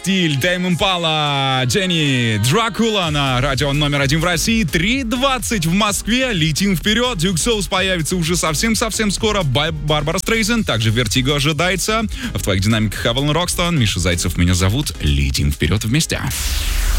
Стиль, Тейм Импала, Дженни, Дракула на радио номер 1 в России. 3:20 в Москве. Летим вперед. Duke Souls появится уже совсем-совсем скоро. Барбара Стрейзен. Также Вертиго ожидается. В твоих динамиках Авалон Рокстон. Миша Зайцев меня зовут. Летим вперед вместе.